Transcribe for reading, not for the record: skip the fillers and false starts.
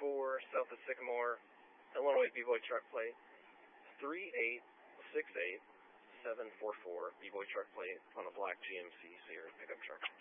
south of Sycamore, Illinois B-Boy truck plate, 3868744 B-Boy truck plate on a black GMC Sierra pickup truck.